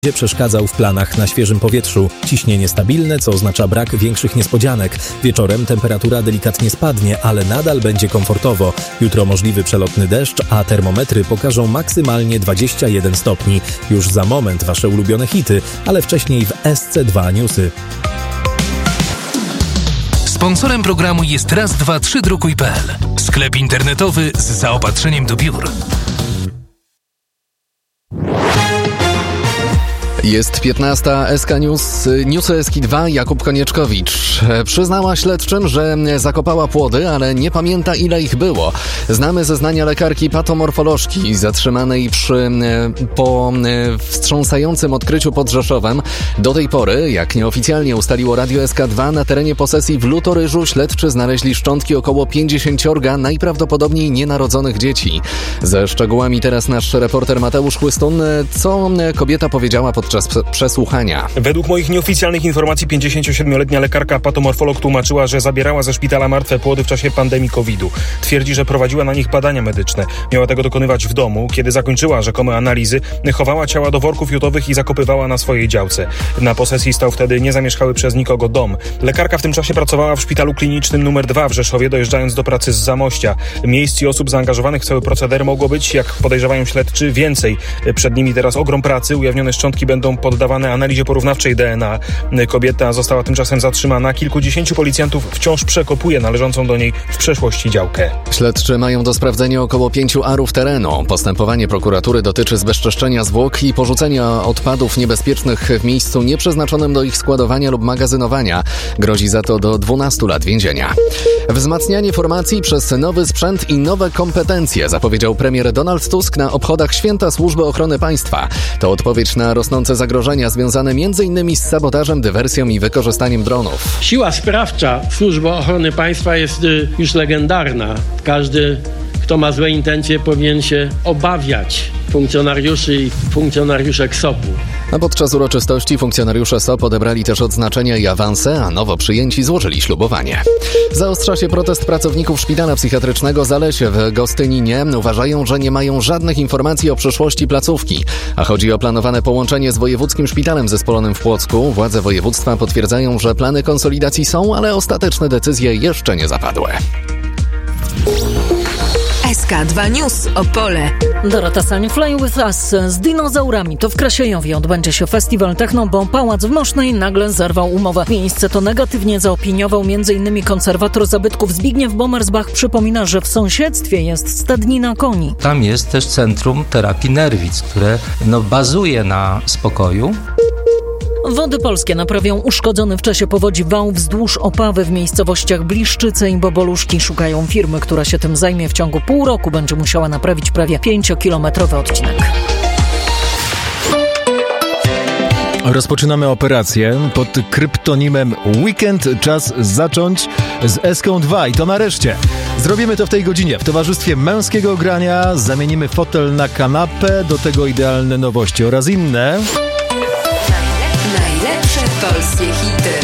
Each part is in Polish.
będzie przeszkadzał w planach na świeżym powietrzu. Ciśnienie stabilne, co oznacza brak większych niespodzianek. Wieczorem temperatura delikatnie spadnie, ale nadal będzie komfortowo. Jutro możliwy przelotny deszcz, a termometry pokażą maksymalnie 21 stopni. Już za moment wasze ulubione hity, ale wcześniej w SC2 Newsy. Sponsorem programu jest raz232.pl. Sklep internetowy z zaopatrzeniem do biur. Jest 15. SK News, Newsy SK2, Jakub Konieczkowicz. Przyznała śledczym, że zakopała płody, ale nie pamięta, ile ich było. Znamy zeznania lekarki patomorfolożki zatrzymanej po wstrząsającym odkryciu pod Rzeszowem. Do tej pory, jak nieoficjalnie ustaliło Radio SK2, na terenie posesji w Lutoryżu śledczy znaleźli szczątki około 50 najprawdopodobniej nienarodzonych dzieci. Ze szczegółami teraz nasz reporter Mateusz Chłystun. Co kobieta powiedziała podczas przesłuchania? Według moich nieoficjalnych informacji 57-letnia lekarka patomorfolog tłumaczyła, że zabierała ze szpitala martwe płody w czasie pandemii COVID-u. Twierdzi, że prowadziła na nich badania medyczne. Miała tego dokonywać w domu. Kiedy zakończyła rzekome analizy, chowała ciała do worków jutowych i zakopywała na swojej działce. Na posesji stał wtedy niezamieszkały przez nikogo dom. Lekarka w tym czasie pracowała w szpitalu klinicznym nr 2 w Rzeszowie, dojeżdżając do pracy z Zamościa. Miejsc i osób zaangażowanych w cały proceder mogło być, jak podejrzewają śledczy, więcej. Przed nimi teraz ogrom pracy. Ujawnione szczątki będą poddawane analizie porównawczej DNA. Kobieta została tymczasem zatrzymana. Kilkudziesięciu policjantów wciąż przekopuje należącą do niej w przeszłości działkę. Śledczy mają do sprawdzenia około 5 arów terenu. Postępowanie prokuratury dotyczy zbezczeszczenia zwłok i porzucenia odpadów niebezpiecznych w miejscu nieprzeznaczonym do ich składowania lub magazynowania. Grozi za to do 12 lat więzienia. Wzmacnianie formacji przez nowy sprzęt i nowe kompetencje, zapowiedział premier Donald Tusk na obchodach Święta Służby Ochrony Państwa. To odpowiedź na rosnące zagrożenia związane m.in. z sabotażem, dywersją i wykorzystaniem dronów. Siła sprawcza Służby Ochrony Państwa jest już legendarna. Każdy, kto ma złe intencje, powinien się obawiać funkcjonariuszy i funkcjonariuszek SOP-u. A podczas uroczystości funkcjonariusze SOP odebrali też odznaczenia i awanse, a nowo przyjęci złożyli ślubowanie. Zaostrza się protest pracowników szpitala psychiatrycznego Zalesie w Gostyninie. Uważają, że nie mają żadnych informacji o przyszłości placówki, a chodzi o planowane połączenie z Wojewódzkim Szpitalem Zespolonym w Płocku. Władze województwa potwierdzają, że plany konsolidacji są, ale ostateczne decyzje jeszcze nie zapadły. SK2 News Opole. Dorota Sań, Fly With Us z dinozaurami. To w Krasiejowie odbędzie się festiwal techno, bo Pałac w Mosznej nagle zerwał umowę. Miejsce to negatywnie zaopiniował m.in. konserwator zabytków Zbigniew Bomersbach. Przypomina, że w sąsiedztwie jest stadnina koni. Tam jest też Centrum Terapii Nerwic, które bazuje na spokoju. Wody Polskie naprawią uszkodzony w czasie powodzi wał wzdłuż Opawy w miejscowościach Bliszczyce i Boboluszki. Szukają firmy, która się tym zajmie. W ciągu pół roku będzie musiała naprawić prawie 5-kilometrowy odcinek. Rozpoczynamy operację pod kryptonimem Weekend. Czas zacząć z SK2 i to nareszcie. Zrobimy to w tej godzinie w towarzystwie męskiego grania. Zamienimy fotel na kanapę, do tego idealne nowości oraz inne. Najlepsze polskie hity.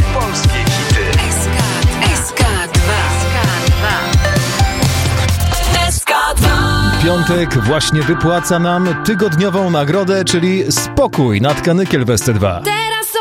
SK2. Piątek właśnie wypłaca nam tygodniową nagrodę, czyli spokój nad Kanykiel w SC2.